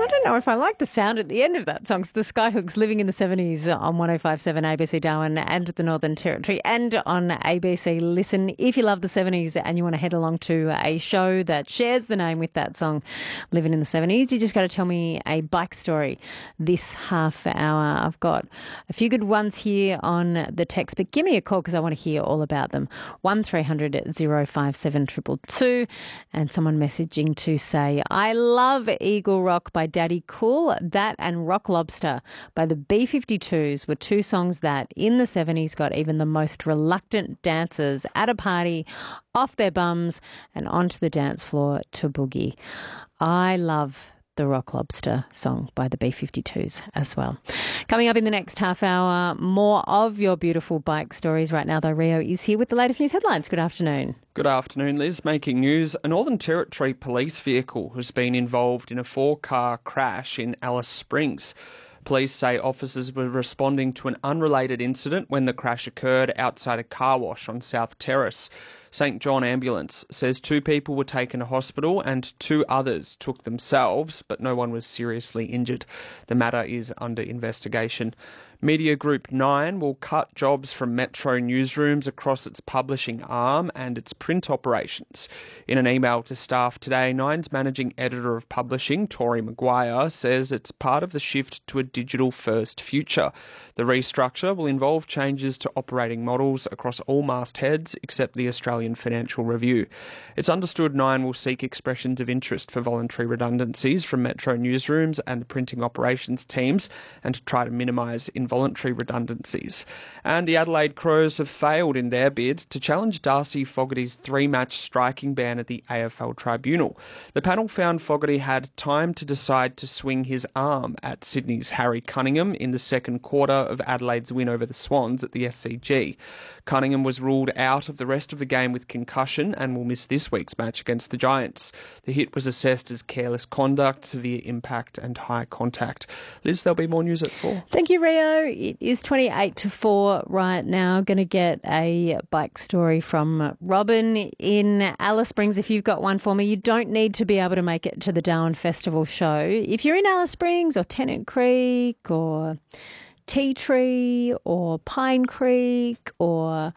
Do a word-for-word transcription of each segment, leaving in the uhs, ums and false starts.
I don't know if I like the sound at the end of that song. It's the Skyhooks, Living in the seventies on one oh five point seven A B C Darwin and the Northern Territory and on A B C Listen. If you love the seventies and you want to head along to a show that shares the name with that song, Living in the seventies, you just got to tell me a bike story this half hour. I've got a few good ones here on the text, but give me a call because I want to hear all about them. one three hundred oh five seven two two two and someone messaging to say, I love Eagle Rock by Daddy Cool. That and Rock Lobster by the B fifty-twos were two songs that in the seventies got even the most reluctant dancers at a party off their bums and onto the dance floor to boogie. I love the Rock Lobster song by the B fifty-twos as well. Coming up in the next half hour, more of your beautiful bike stories. Right now, though, Rio is here with the latest news headlines. Good afternoon. Good afternoon, Liz. Making news, a Northern Territory police vehicle has been involved in a four-car crash in Alice Springs. Police say officers were responding to an unrelated incident when the crash occurred outside a car wash on South Terrace. Saint John Ambulance says two people were taken to hospital and two others took themselves, but no one was seriously injured. The matter is under investigation. Media Group Nine will cut jobs from Metro newsrooms across its publishing arm and its print operations. In an email to staff today, Nine's managing editor of publishing, Tori Maguire, says it's part of the shift to a digital-first future. The restructure will involve changes to operating models across all mastheads except the Australian Financial Review. It's understood Nine will seek expressions of interest for voluntary redundancies from Metro newsrooms and the printing operations teams and to try to minimise involuntary redundancies. And the Adelaide Crows have failed in their bid to challenge Darcy Fogarty's three-match striking ban at the A F L Tribunal. The panel found Fogarty had time to decide to swing his arm at Sydney's Harry Cunningham in the second quarter of Adelaide's win over the Swans at the S C G. Cunningham was ruled out of the rest of the game with concussion and will miss this week's match against the Giants. The hit was assessed as careless conduct, severe impact and high contact. Liz, there'll be more news at four. Thank you, Rio. It is twenty-eight to four right now. Going to get a bike story from Robin in Alice Springs. If you've got one for me, you don't need to be able to make it to the Darwin Festival show. If you're in Alice Springs or Tennant Creek or Tea Tree or Pine Creek or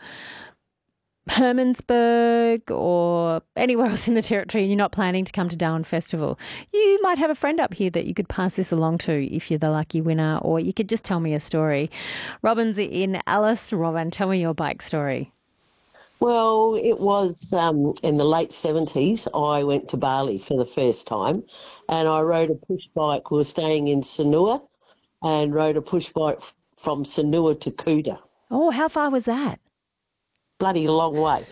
Hermansburg or anywhere else in the Territory and you're not planning to come to Darwin Festival, you might have a friend up here that you could pass this along to if you're the lucky winner, or you could just tell me a story. Robin's in Alice. Robin, tell me your bike story. Well, it was um, in the late seventies. I went to Bali for the first time and I rode a push bike. We were staying in Sanua and rode a push bike from Sanua to Kuta. Oh, how far was that? Bloody long way.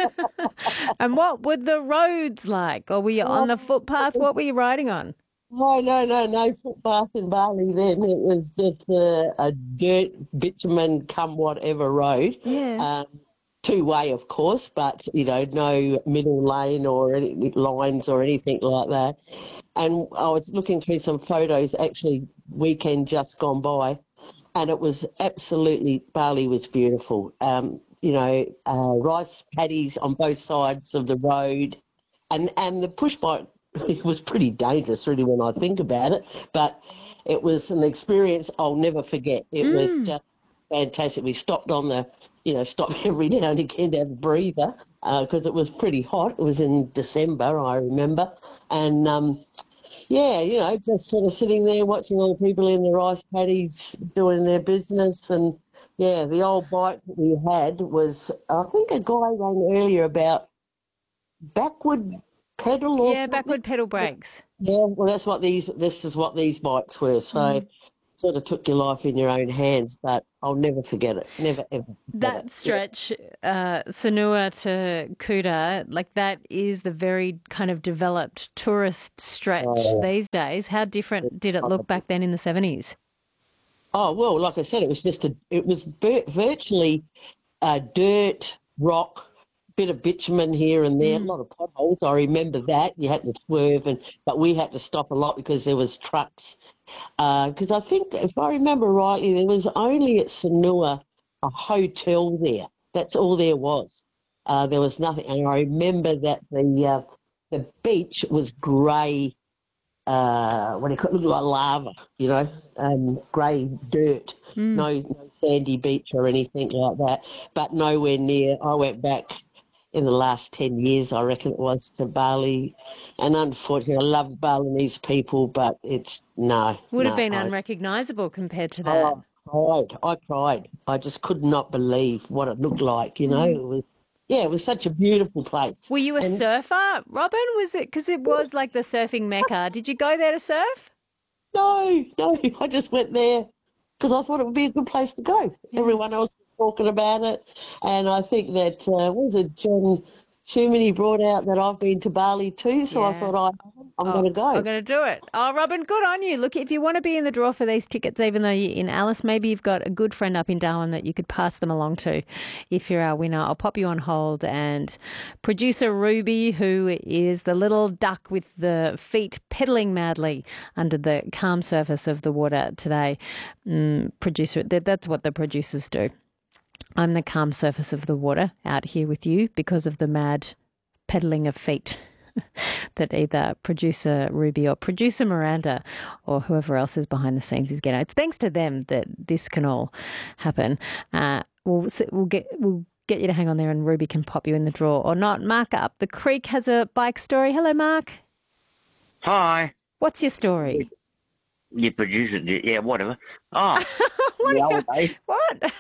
And what were the roads like? Or were you on the footpath? What were you riding on? No, no, no, no footpath in Bali then. It was just a, a dirt, bitumen, come whatever road. Yeah. Um, two-way, of course, but, you know, no middle lane or any lines or anything like that. And I was looking through some photos, actually, weekend just gone by, and it was absolutely, Bali was beautiful. Um, you know, uh, rice paddies on both sides of the road. And, and the push bike, it was pretty dangerous, really, when I think about it. But it was an experience I'll never forget. It mm. was just fantastic. We stopped on the, you know, stopped every now and again to have a breather because uh, it was pretty hot. It was in December, I remember. And, um, yeah, you know, just sort of sitting there watching all the people in the rice paddies doing their business. And, yeah, the old bike that we had was, I think a guy rang earlier about backward pedal or Yeah, something. backward pedal brakes. Yeah, well, that's what these, this is what these bikes were. So mm. sort of took your life in your own hands, but I'll never forget it. Never, ever. That it. stretch, uh, Sanua to Kuta, like that is the very kind of developed tourist stretch oh. these days. How different did it look back then in the seventies? Oh, well, like I said, it was just a, it was virtually uh, dirt, rock, bit of bitumen here and there, mm. a lot of potholes. I remember that. You had to swerve, and but we had to stop a lot because there was trucks. Because uh, I think, if I remember rightly, there was only at Sanua a hotel there. That's all there was. Uh, there was nothing. And I remember that the uh, the beach was grey uh, what do you call it, looked like lava, you know, um, grey dirt, Mm. no, no sandy beach or anything like that, but nowhere near. I went back in the last ten years, I reckon it was, to Bali, and unfortunately, I love Balinese people, but it's, no, Would have no. been I, unrecognisable compared to that. oh, I cried, I cried. I just could not believe what it looked like, you know. It was, yeah, it was such a beautiful place. Were you a And surfer, Robin? Was it because it was like the surfing mecca? Did you go there to surf? no, no, I just went there because I thought it would be a good place to go. Everyone else was talking about it, and I think that uh, what was it, John Shumini brought out that I've been to Bali too. So I Yeah. thought I, I'm Oh, going to go. I'm going to do it. Oh, Robin, good on you. Look, if you want to be in the draw for these tickets, even though you're in Alice, maybe you've got a good friend up in Darwin that you could pass them along to if you're our winner. I'll pop you on hold, and producer Ruby, who is the little duck with the feet pedalling madly under the calm surface of the water today. Mm, producer, that- that's what the producers do. I'm the calm surface of the water out here with you because of the mad pedaling of feet that either producer Ruby or producer Miranda or whoever else is behind the scenes is getting. It's thanks to them that this can all happen. Uh, we'll we'll get we'll get you to hang on there, and Ruby can pop you in the draw or not. Mark up the creek has a bike story. Hello, Mark. Hi. What's your story? You producer, yeah, whatever. Oh, What? in the are old you- days, what?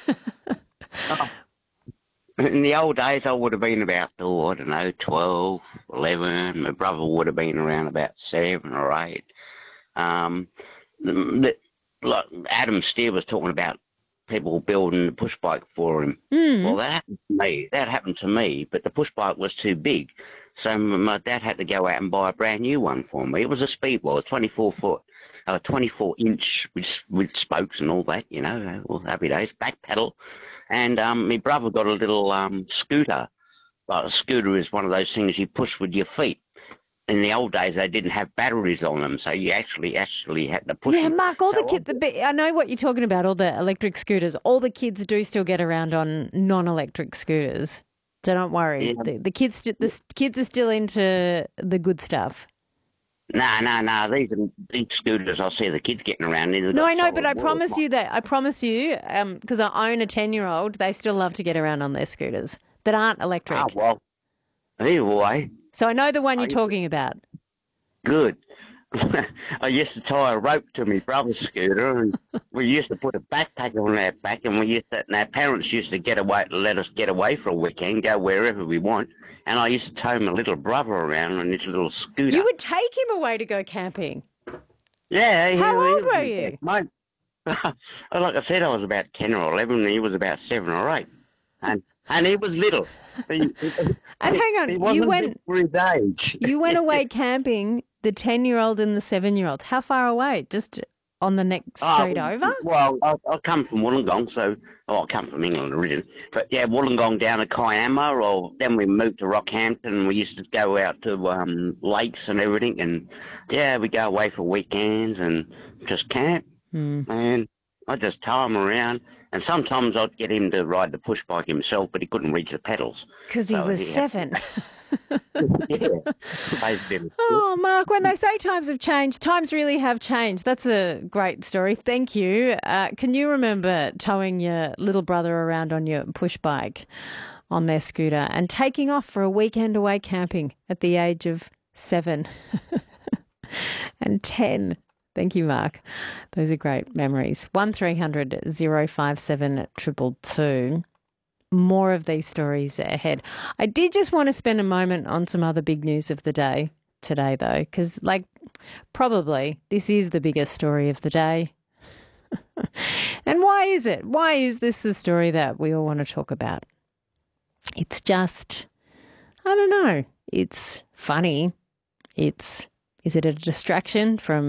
in the old days, I would have been about, oh, I don't know, twelve, eleven. My brother would have been around about seven or eight. Um, the, the, like Adam Steer was talking about people building the push bike for him. Mm. Well, that happened to me. That happened to me, but the push bike was too big. So my dad had to go out and buy a brand new one for me. It was a Speedwell, twenty-four foot, uh, twenty-four inch with, with spokes and all that, you know, all happy days, back pedal. And um, my brother got a little um, scooter. Like a scooter is one of those things you push with your feet. In the old days, they didn't have batteries on them, so you actually actually had to push Yeah, them. Mark, all So the kids, the, bi- I know what you're talking about, all the electric scooters. All the kids do still get around on non-electric scooters. So don't worry. Yeah. The, the kids st- the s- kids are still into the good stuff. No, no, no. These are big scooters. I see the kids getting around. They've No, got I know, but solid I wheels. promise you that, I promise you, because I own a ten-year-old, they still love to get around on their scooters that aren't electric. Oh, well, either way, So I know the one you're I- talking about. good. I used to tie a rope to my brother's scooter, and we used to put a backpack on our back, and we used to, and our parents used to get away, let us get away for a weekend, go wherever we want, and I used to tow my little brother around on this little scooter. You would take him away to go camping. Yeah. How he, old he, were you? Mate, like I said, I was about ten or eleven, and he was about seven or eight, and and he was little. He, he, And hang on, he you wasn't went- big for his age. You went away camping, the ten-year-old and the seven-year-old. How far away? Just on the next street Oh, over? Well, I, I come from Wollongong, so oh, I come from England originally. But yeah, Wollongong down to Kiama, or then we moved to Rockhampton. We used to go out to um, lakes and everything, and yeah, we go away for weekends and just camp. Hmm. And I just tow him around, and sometimes I'd get him to ride the push bike himself, but he couldn't reach the pedals. Because he So was he had- seven. Yeah, basically. Oh, Mark, when they say times have changed, times really have changed. That's a great story. Thank you. Uh, can you remember towing your little brother around on your push bike on their scooter and taking off for a weekend away camping at the age of seven and ten? Thank you, Mark. Those are great memories. one three hundred oh five seven two two two. More of these stories ahead. I did just want to spend a moment on some other big news of the day today, though, because, like, probably this is the biggest story of the day. And why is it? Why is this the story that we all want to talk about? It's just, I don't know. It's funny. It's, is it a distraction from